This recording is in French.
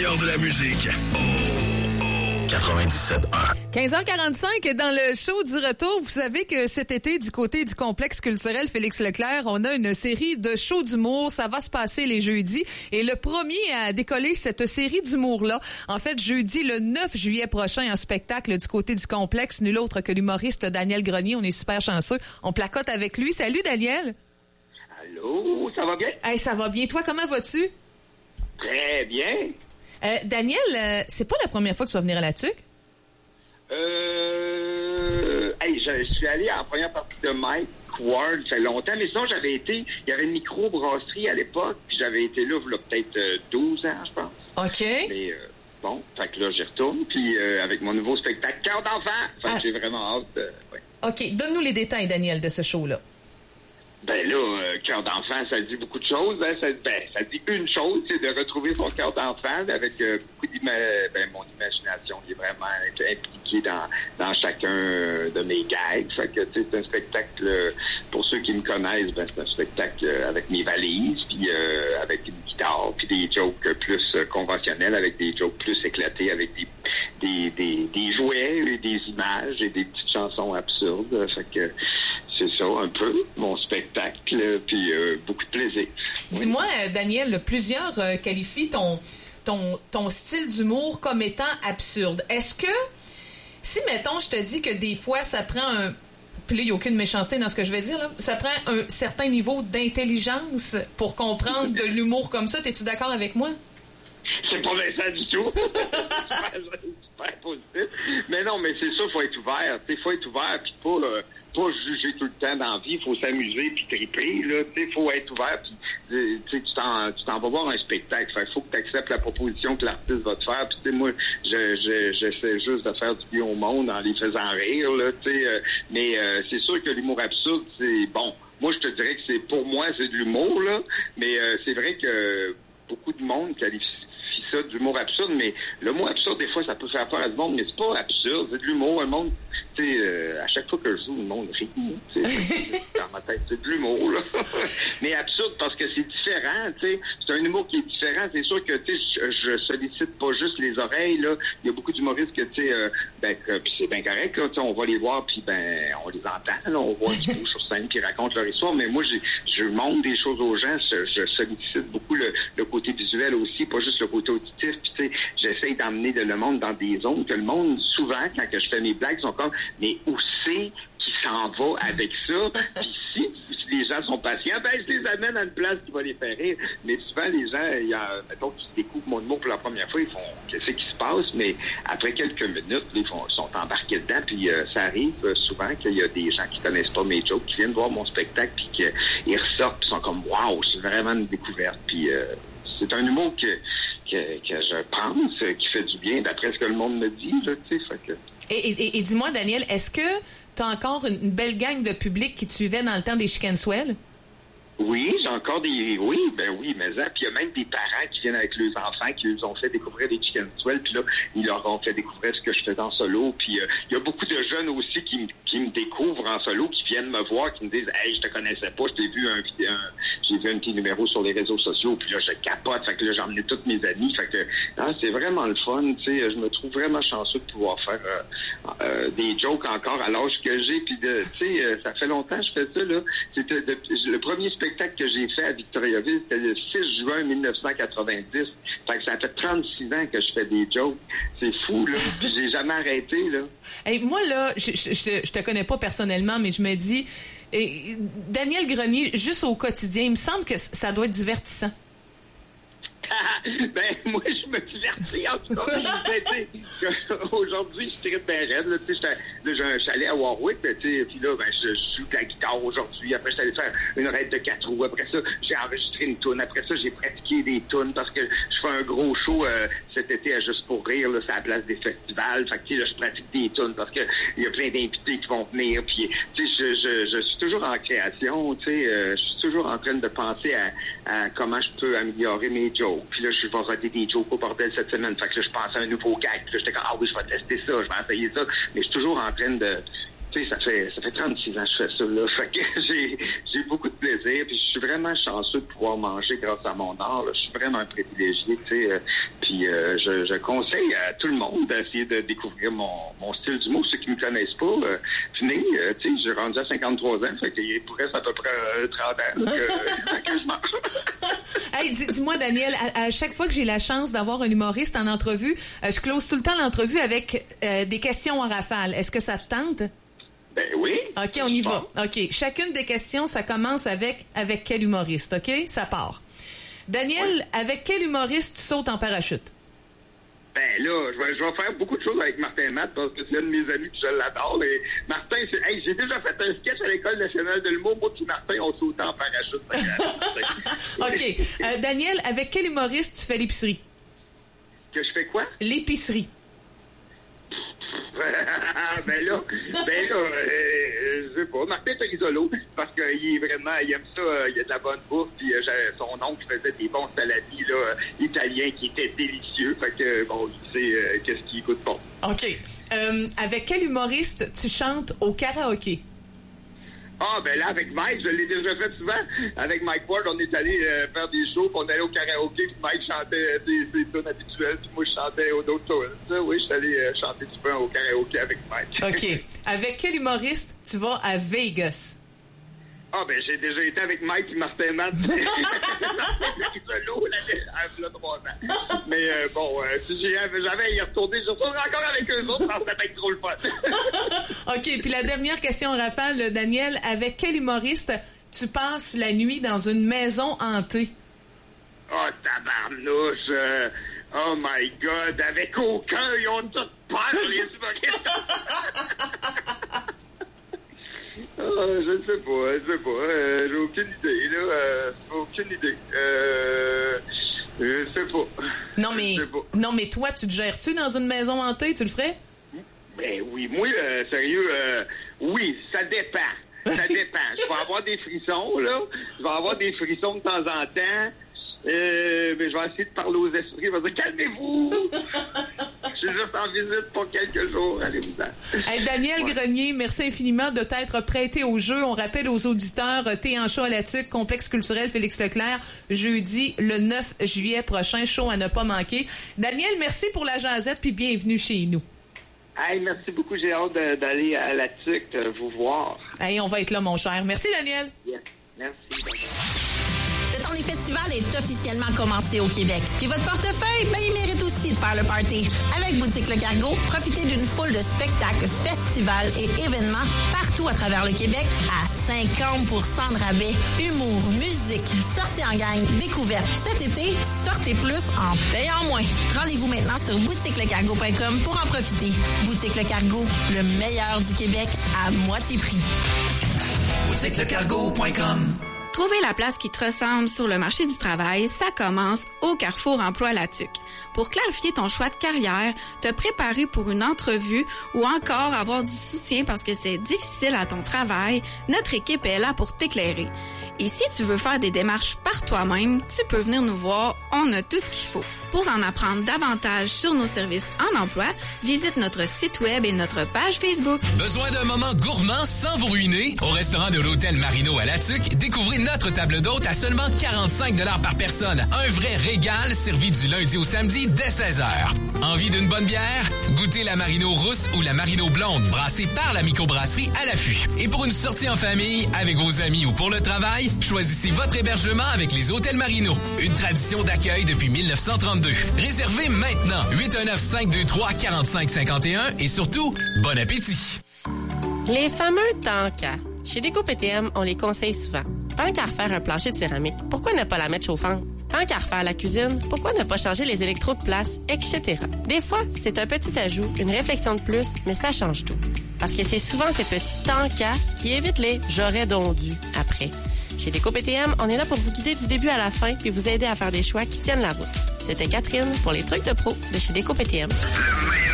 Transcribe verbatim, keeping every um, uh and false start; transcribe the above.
meilleur de la musique. quatre-vingt-dix-sept un. quinze heures quarante-cinq, dans le show du retour, vous savez que cet été, du côté du complexe culturel Félix Leclerc, on a une série de shows d'humour. Ça va se passer les jeudis. Et le premier à décoller cette série d'humour-là, en fait, jeudi, le neuf juillet prochain, en spectacle du côté du complexe, nul autre que l'humoriste Daniel Grenier. On est super chanceux. On placote avec lui. Salut, Daniel. Allô, ça va bien? Hey, ça va bien. Toi, comment vas-tu? Très bien. Euh, Daniel, euh, c'est pas la première fois que tu vas venir à la Tuque? Euh... Hey, je, je suis allé en première partie de Mike Ward, ça fait longtemps, mais sinon, j'avais été... Il y avait une micro-brasserie à l'époque, puis j'avais été là, il y a peut-être euh, douze ans, je pense. OK. Mais, euh, bon, fait que là, j'y retourne, puis euh, avec mon nouveau spectacle, Cœur d'enfant, fait ah. que j'ai vraiment hâte. Euh, ouais. OK, donne-nous les détails, Daniel, de ce show-là. Ben là, euh, cœur d'enfant, ça dit beaucoup de choses. Hein? Ça, ben, ça dit une chose, c'est de retrouver son cœur d'enfant avec euh, beaucoup d'imagination. Ben, mon imagination qui est vraiment impliquée dans, dans chacun de mes gags. Fait que, c'est un spectacle, pour ceux qui me connaissent, ben, c'est un spectacle avec mes valises, puis euh, avec une guitare, puis des jokes plus euh, conventionnels, avec des jokes plus éclatés, avec des, des, des, des jouets, et des images et des petites chansons absurdes. Fait que c'est ça, un peu, mon spectacle, puis euh, beaucoup de plaisir. Dis-moi, oui. Daniel, plusieurs euh, qualifient ton, ton, ton style d'humour comme étant absurde. Est-ce que, si, mettons, je te dis que des fois, ça prend un... Puis là, il n'y a aucune méchanceté dans ce que je vais dire, là. Ça prend un certain niveau d'intelligence pour comprendre de l'humour comme ça. T'es-tu d'accord avec moi? C'est pas Vincent du tout. C'est super positif. Mais non, mais c'est ça, il faut être ouvert. Il faut être ouvert, puis pas... Euh, pas juger tout le temps dans la vie, il faut s'amuser puis triper, là, tu sais, il faut être ouvert, puis tu t'en, tu t'en vas voir un spectacle, il faut que tu acceptes la proposition que l'artiste va te faire, puis tu sais, moi, je, je, j'essaie juste de faire du bien au monde en les faisant rire, là, tu sais, euh, mais euh, c'est sûr que l'humour absurde, c'est bon. Moi, je te dirais que c'est, pour moi, c'est de l'humour, là, mais euh, c'est vrai que beaucoup de monde qualifie ça d'humour absurde, mais le mot absurde, des fois, ça peut faire peur à du monde, mais c'est pas absurde, c'est de l'humour. Le monde, tu sais, euh, à chaque fois que je joue, le monde rit, tu sais, dans ma tête, c'est de l'humour, là. Mais absurde parce que c'est différent, tu sais, c'est un humour qui est différent. C'est sûr que, tu sais, je, je sollicite pas juste les oreilles, là. Il y a beaucoup d'humoristes que, tu sais, euh, ben, puis c'est bien correct, là, tu sais, on va les voir, puis ben, on les entend, là, on voit du coup sur scène, qui racontent leur histoire, mais moi, j'ai, je montre des choses aux gens, je, je sollicite beaucoup le, le côté visuel aussi, pas juste le côté auditif, puis tu sais, j'essaie d'emmener de le monde dans des zones que le monde, souvent, quand que je fais mes blagues, sont comme, mais où c'est qui s'en va avec ça? Puis si, si les gens sont patients, ben je les amène à une place qui va les faire rire. Mais souvent, les gens, il y a, mettons, qui découvrent mon humour pour la première fois, ils font, qu'est-ce qui se passe? Mais après quelques minutes, ils font, sont embarqués dedans, puis euh, ça arrive euh, souvent qu'il y a des gens qui connaissent pas mes jokes, qui viennent voir mon spectacle, puis qu'ils ressortent, puis sont comme, waouh, c'est vraiment une découverte, puis euh, c'est un humour que, que, que je pense qui fait du bien, d'après ce que le monde me dit, là, tu sais, fait que... Et, et, et dis-moi, Daniel, est-ce que tu as encore une, une belle gang de public qui te suivait dans le temps des Chicken Swell? Oui, j'ai encore des... Oui, ben oui, mais ça. Puis il y a même des parents qui viennent avec leurs enfants, qui les ont fait découvrir des Chicken Swell, puis là, ils leur ont fait découvrir ce que je fais en solo. Puis euh, il y a beaucoup de jeunes aussi qui, m- qui me découvrent en solo, qui viennent me voir, qui me disent « Hey, je te connaissais pas, je t'ai vu un, un j'ai vu un petit numéro sur les réseaux sociaux, puis là, je capote. » Fait que là, j'ai emmené tous mes amis. Fait que non, c'est vraiment le fun, tu sais. Je me trouve vraiment chanceux de pouvoir faire euh, euh, des jokes encore à l'âge que j'ai. Puis, tu sais, euh, ça fait longtemps que je fais ça, là. C'était de, le premier spectacle que j'ai fait à Victoriaville, c'était le six juin mille neuf cent quatre-vingt-dix. Fait que ça fait trente-six ans que je fais des jokes. C'est fou, là. Puis j'ai jamais arrêté, là. Hey, moi, là, je, je, je, je te connais pas personnellement, mais je me dis, et, Daniel Grenier, juste au quotidien, il me semble que ça doit être divertissant. Ben, moi, je me divertis, en tout cas. Ben, aujourd'hui, je tripe bien raide, là. Tu sais, j'ai un chalet à Warwick, ben, tu sais, puis là, ben, je, je joue de la guitare aujourd'hui. Après, je suis allé faire une raide de quatre roues. Après ça, j'ai enregistré une toune. Après ça, j'ai pratiqué des tounes parce que je fais un gros show euh, cet été à Juste pour rire, là, c'est à la place des festivals. Fait que, tu sais, là, je pratique des tounes parce que il y a plein d'invités qui vont venir. Puis, tu sais, je, je, je suis toujours en création, tu sais, euh, je suis toujours en train de penser à, à comment je peux améliorer mes jokes. Puis là, je vais roter des jokes au bordel cette semaine. Fait que là, je pense à un nouveau gag. Puis là, j'étais comme, ah oui, je vais tester ça, je vais essayer ça. Mais je suis toujours en train de, tu tu sais, ça fait, ça fait trente-six ans que je fais ça, là. Fait que j'ai, j'ai beaucoup de plaisir, puis je suis vraiment chanceux de pouvoir manger grâce à mon art, là. Je suis vraiment un privilégié, tu sais. Euh, puis euh, je, je conseille à tout le monde d'essayer de découvrir mon, mon style d'humour. Ceux qui ne me connaissent pas, euh, venez, euh, tu sais, j'ai rendu à cinquante-trois ans, fait qu'il pourrait à peu près euh, trente ans là, que, que je mange. Hey, dis, dis-moi, Daniel, à, à chaque fois que j'ai la chance d'avoir un humoriste en entrevue, euh, je close tout le temps l'entrevue avec euh, des questions en rafale. Est-ce que ça te tente? Ben oui. OK, on y va. OK. Chacune des questions, ça commence avec « avec quel humoriste », OK? Ça part. Daniel, oui. Avec quel humoriste tu sautes en parachute? Ben là, je vais, je vais faire beaucoup de choses avec Martin Matt parce que c'est un de mes amis que je l'adore. Et Martin, c'est, hey, j'ai déjà fait un sketch à l'École nationale de l'humour. Moi et Martin, on sautait en parachute. OK. Euh, Daniel, avec quel humoriste tu fais l'épicerie? Que je fais quoi? L'épicerie. ben là, ben là, euh, je sais pas. Martin Perisolo, parce qu'il est vraiment, il aime ça, euh, il a de la bonne bouffe, puis euh, son oncle faisait des bons saladiers là, euh, italiens qui étaient délicieux. Fait que bon, il sait euh, qu'est-ce qui goûte bon. OK. Euh, avec quel humoriste tu chantes au karaoké? Ah, ben là, avec Mike, je l'ai déjà fait souvent. Avec Mike Ward, on est allé euh, faire des shows, puis on allait au karaoké, puis Mike chantait des, des tunes habituelles, puis moi, je chantais aux autres tunes. Ça, oui, je suis allé euh, chanter souvent au karaoké avec Mike. OK. Avec quel humoriste tu vas à Vegas? Ah, ben, j'ai déjà été avec Mike et Martin Matt. Solo, là, trois ans. Mais euh, bon, euh, si j'avais à y retourner, je retournerai encore avec eux autres, ça va être trop le fun. OK, puis la dernière question, Raphaël, Daniel, avec quel humoriste tu passes la nuit dans une maison hantée? Oh, tabarnouche! Euh, oh my God! Avec aucun, ils ont toutes peur, les humoristes! Ah, je ne sais pas, je ne sais pas. Euh, j'ai aucune idée, là. Euh, aucune idée. Euh, je ne sais pas. Non, mais, pas. non, mais toi, tu te gères-tu dans une maison hantée? Tu le ferais? Ben oui. Moi, euh, sérieux, euh, oui, ça dépend. Ça dépend. Je vais avoir des frissons, là. Je vais avoir des frissons de temps en temps. Euh, mais je vais essayer de parler aux esprits. Je vais dire, calmez-vous! Je suis juste en visite pour quelques jours. Allez-vous-en. Hey, Daniel ouais. Grenier, merci infiniment de t'être prêté au jeu. On rappelle aux auditeurs, t'es en show à la Tuque, complexe culturel Félix Leclerc, jeudi le neuf juillet prochain. Show à ne pas manquer. Daniel, merci pour la jasette, puis bienvenue chez nous. Hey, merci beaucoup. J'ai hâte de, d'aller à la Tuque euh, vous voir. Hey, on va être là, mon cher. Merci, Daniel. Yeah. Merci. Le temps des festivals est officiellement commencé au Québec. Puis votre portefeuille, ben, il mérite aussi de faire le party. Avec Boutique Le Cargo, profitez d'une foule de spectacles, festivals et événements partout à travers le Québec à cinquante pour cent de rabais. Humour, musique, sorties en gang, découvertes. Cet été, sortez plus en payant moins. Rendez-vous maintenant sur boutique le cargo point com pour en profiter. Boutique Le Cargo, le meilleur du Québec à moitié prix. boutique le cargo point com. Trouver la place qui te ressemble sur le marché du travail, ça commence au Carrefour Emploi La Tuque. Pour clarifier ton choix de carrière, te préparer pour une entrevue ou encore avoir du soutien parce que c'est difficile à ton travail, notre équipe est là pour t'éclairer. Et si tu veux faire des démarches par toi-même, tu peux venir nous voir, on a tout ce qu'il faut. Pour en apprendre davantage sur nos services en emploi, visite notre site web et notre page Facebook. Besoin d'un moment gourmand sans vous ruiner? Au restaurant de l'Hôtel Marino à La Tuque, découvrez notre table d'hôte à seulement quarante-cinq dollars par personne. Un vrai régal servi du lundi au samedi dès seize heures. Envie d'une bonne bière? Goûtez la Marino rousse ou la Marino blonde, brassée par la microbrasserie à l'affût. Et pour une sortie en famille, avec vos amis ou pour le travail, choisissez votre hébergement avec les Hôtels Marino. Une tradition d'accueil depuis dix-neuf cent trente-deux. Réservez maintenant huit un neuf, cinq deux trois, quatre cinq cinq un et surtout, bon appétit! Les fameux tanks. Chez Déco P T M, on les conseille souvent. Tant qu'à refaire un plancher de céramique, pourquoi ne pas la mettre chauffante? Tant qu'à refaire la cuisine, pourquoi ne pas changer les électrodes de place, et cetera. Des fois, c'est un petit ajout, une réflexion de plus, mais ça change tout. Parce que c'est souvent ces petits tanks qui évitent les « j'aurais donc dû » après. Chez Déco P T M, on est là pour vous guider du début à la fin puis vous aider à faire des choix qui tiennent la route. C'était Catherine pour les trucs de pro de chez Déco P T M.